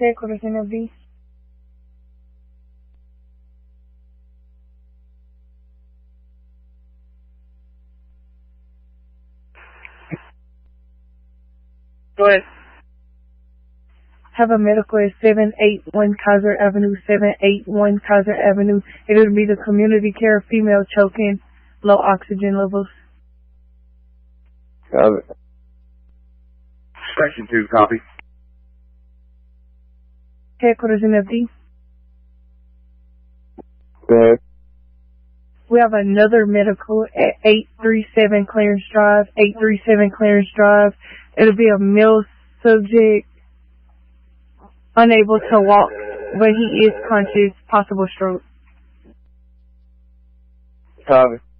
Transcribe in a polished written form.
Headquarters NFD. Go ahead. Have a medical at 781 Kaiser Avenue, 781 Kaiser Avenue. It'll be the community care female choking, low oxygen levels. Copy. Section 2, copy. Headquarters NFD. Go ahead. We have another medical at 837 Clarence Drive, 837 Clarence Drive. It'll be a male subject, unable to walk, but he is conscious, possible stroke. Copy.